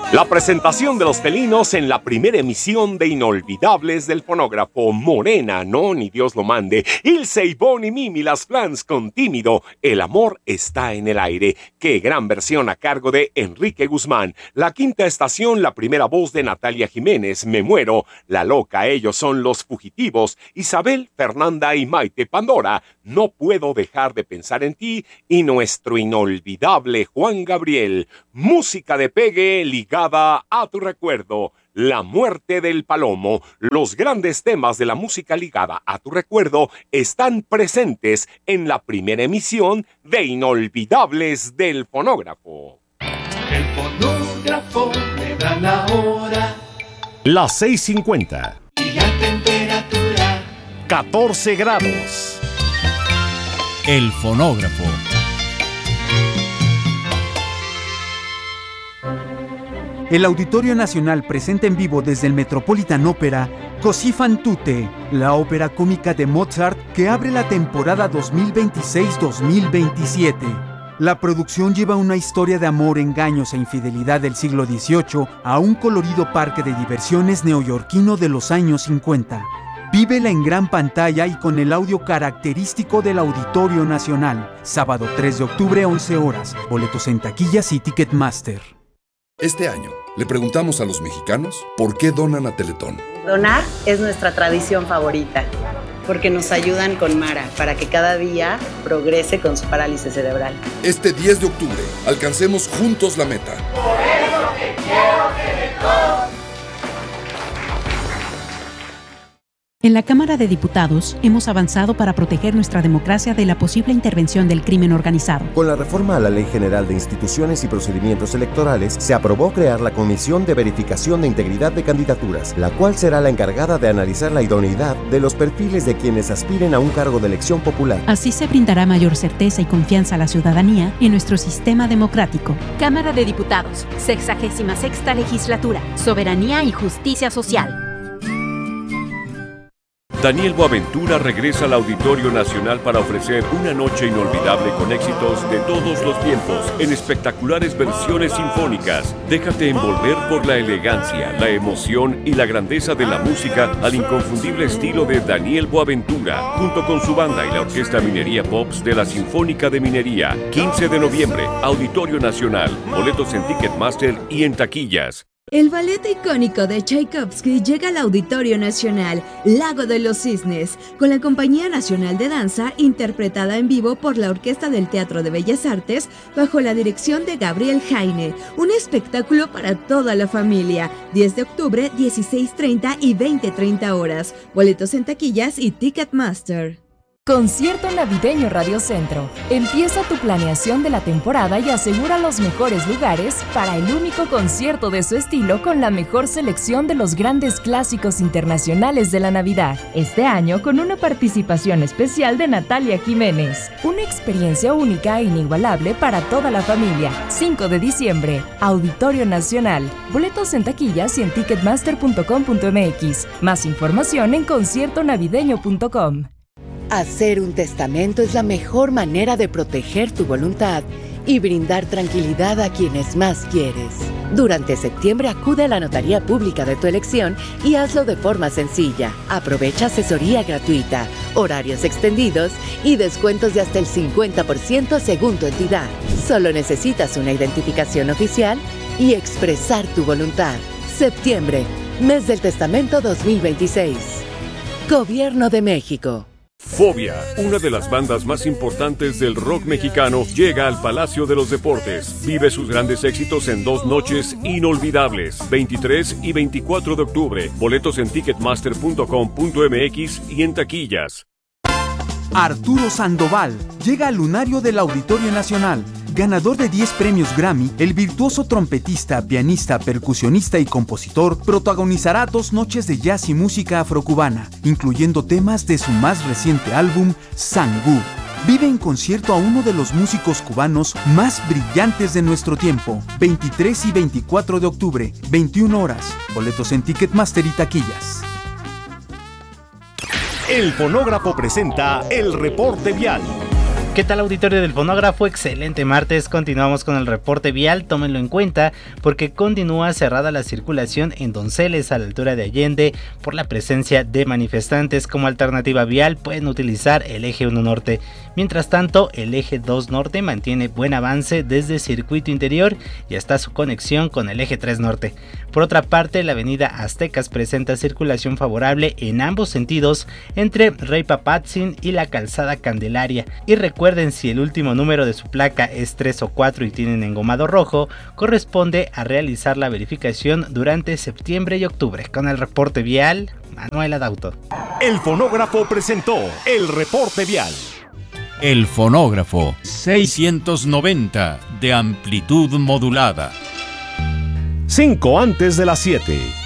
La presentación de los felinos en la primera emisión de Inolvidables del Fonógrafo. Morena, no, ni Dios lo mande. Ilse y Bonnie, Mimi, las Flans con Tímido. El amor está en el aire. Qué gran versión a cargo de Enrique Guzmán. La quinta estación, la primera voz de Natalia Jiménez. Me muero. La loca, ellos son los fugitivos. Isabel, Fernanda y Maite Pandora. No puedo dejar de pensar en ti. Y nuestro inolvidable Juan Gabriel. Música de pegue ligada a tu recuerdo. La muerte del palomo. Los grandes temas de la música ligada a tu recuerdo están presentes en la primera emisión de Inolvidables del Fonógrafo. El fonógrafo me da la hora. Las 6:50. Y la temperatura 14 grados. El fonógrafo. El Auditorio Nacional presenta en vivo desde el Metropolitan Opera Così fan tutte, la ópera cómica de Mozart que abre la temporada 2026-2027. La producción lleva una historia de amor, engaños e infidelidad del siglo XVIII a un colorido parque de diversiones neoyorquino de los años 50. Vívela en gran pantalla y con el audio característico del Auditorio Nacional. Sábado 3 de octubre, 11 horas. Boletos en taquillas y Ticketmaster. Este año, le preguntamos a los mexicanos por qué donan a Teletón. Donar es nuestra tradición favorita, porque nos ayudan con Mara para que cada día progrese con su parálisis cerebral. Este 10 de octubre, alcancemos juntos la meta. Por eso te quiero Teletón. En la Cámara de Diputados hemos avanzado para proteger nuestra democracia de la posible intervención del crimen organizado. Con la reforma a la Ley General de Instituciones y Procedimientos Electorales, se aprobó crear la Comisión de Verificación de Integridad de Candidaturas, la cual será la encargada de analizar la idoneidad de los perfiles de quienes aspiren a un cargo de elección popular. Así se brindará mayor certeza y confianza a la ciudadanía en nuestro sistema democrático. Cámara de Diputados, 66ª Legislatura, Soberanía y Justicia Social. Daniel Boaventura regresa al Auditorio Nacional para ofrecer una noche inolvidable con éxitos de todos los tiempos en espectaculares versiones sinfónicas. Déjate envolver por la elegancia, la emoción y la grandeza de la música al inconfundible estilo de Daniel Boaventura, junto con su banda y la Orquesta Minería Pops de la Sinfónica de Minería. 15 de noviembre, Auditorio Nacional. Boletos en Ticketmaster y en taquillas. El ballet icónico de Tchaikovsky llega al Auditorio Nacional, Lago de los Cisnes, con la Compañía Nacional de Danza, interpretada en vivo por la Orquesta del Teatro de Bellas Artes, bajo la dirección de Gabriel Jaine. Un espectáculo para toda la familia. 10 de octubre, 16:30 y 20:30 horas. Boletos en taquillas y Ticketmaster. Concierto Navideño Radio Centro. Empieza tu planeación de la temporada y asegura los mejores lugares para el único concierto de su estilo con la mejor selección de los grandes clásicos internacionales de la Navidad. Este año con una participación especial de Natalia Jiménez. Una experiencia única e inigualable para toda la familia. 5 de diciembre, Auditorio Nacional. Boletos en taquillas y en ticketmaster.com.mx. Más información en conciertonavideño.com. Hacer un testamento es la mejor manera de proteger tu voluntad y brindar tranquilidad a quienes más quieres. Durante septiembre acude a la notaría pública de tu elección y hazlo de forma sencilla. Aprovecha asesoría gratuita, horarios extendidos y descuentos de hasta el 50% según tu entidad. Solo necesitas una identificación oficial y expresar tu voluntad. Septiembre, mes del testamento 2026. Gobierno de México. Fobia, una de las bandas más importantes del rock mexicano, llega al Palacio de los Deportes. Vive sus grandes éxitos en 2 noches inolvidables, 23 y 24 de octubre. Boletos en ticketmaster.com.mx y en taquillas. Arturo Sandoval llega al lunario del Auditorio Nacional. Ganador de 10 premios Grammy, el virtuoso trompetista, pianista, percusionista y compositor protagonizará 2 noches de jazz y música afrocubana, incluyendo temas de su más reciente álbum, Sangú. Vive en concierto a uno de los músicos cubanos más brillantes de nuestro tiempo. 23 y 24 de octubre, 21 horas. Boletos en Ticketmaster y taquillas. El Fonógrafo presenta el reporte vial. ¿Qué tal, auditorio del Fonógrafo? Excelente martes, continuamos con el reporte vial, tómenlo en cuenta porque continúa cerrada la circulación en Donceles a la altura de Allende por la presencia de manifestantes. Como alternativa vial pueden utilizar el eje 1 norte. Mientras tanto, el eje 2 norte mantiene buen avance desde Circuito Interior y hasta su conexión con el eje 3 norte. Por otra parte, la avenida Aztecas presenta circulación favorable en ambos sentidos entre Rey Papatzin y la calzada Candelaria. Y recuerden, si el último número de su placa es 3 o 4 y tienen engomado rojo, corresponde a realizar la verificación durante septiembre y octubre. Con el reporte vial, Manuel Adauto. El Fonógrafo presentó el reporte vial. El Fonógrafo 690 de amplitud modulada. 5 antes de las 7.